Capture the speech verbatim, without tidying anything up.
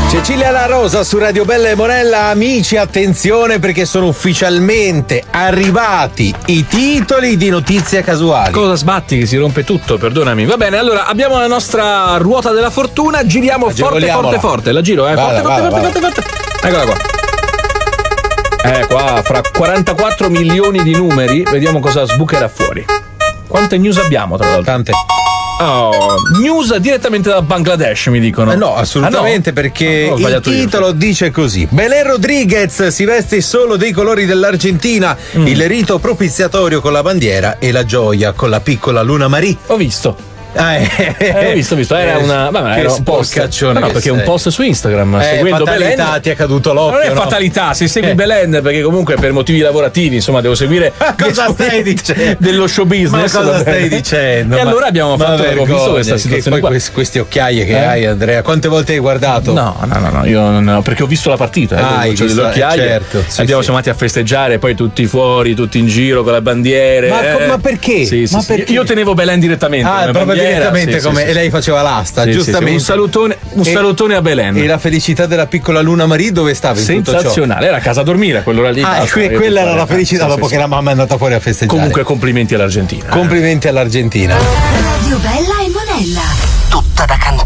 Cecilia La Rosa su Radio Bella e Monella. Amici, attenzione perché sono ufficialmente arrivati i titoli di Notizie Casuali. Cosa sbatti che si rompe tutto, perdonami. Va bene, allora abbiamo la nostra ruota della fortuna, giriamo forte forte forte. La giro, eh, vada, forte, vada, forte, vada. forte forte. Eccola qua. Eh, qua fra quarantaquattro milioni di numeri, vediamo cosa sbucherà fuori. Quante news abbiamo, tra l'altro? Tante. Oh, news direttamente da Bangladesh, mi dicono. Eh no, assolutamente, ah, no? perché oh, il titolo io. dice così: Belén Rodriguez si veste solo dei colori dell'Argentina, mm. il rito propiziatorio con la bandiera e la gioia con la piccola Luna Marie. Ho visto. Ah, eh, eh, ho visto, ho visto, era eh, una, vabbè, era un post. No, no, perché è un post su Instagram. Eh, seguendo fatalità, Belén, ti è caduto l'occhio. Non è no? fatalità, se segui eh. Belén, perché comunque per motivi lavorativi, insomma, devo seguire. Ma cosa stai dicendo? Dello show business. Ma cosa stai dicendo? E ma, allora abbiamo fatto ho visto questa situazione. Poi qua. Queste occhiaie che eh? hai, Andrea, quante volte hai guardato? No, no, no, no, io non, perché ho visto la partita. Eh, ah, hai cioè, visto, le occhiaie. Eh, certo, sì, abbiamo sì. siamo andati a festeggiare, poi tutti fuori, tutti in giro con le bandiere. Ma, eh. ma perché? Sì, sì, ma sì. perché? Io tenevo Belén direttamente. Ah, proprio bandiera, direttamente sì, come. Sì, e lei faceva l'asta, sì, giustamente. Sì, sì. Un salutone, un e, salutone a Belén. E la felicità della piccola Luna Marie dove stava in Sensazionale, tutto ciò? era a casa a dormire a quell'ora lì. Ah, que- quella era la felicità sì, dopo sì, che sì. la mamma è andata fuori a festeggiare. Comunque complimenti all'Argentina. Complimenti eh. all'Argentina. Radio Bella e Monella. Tutta da cantare.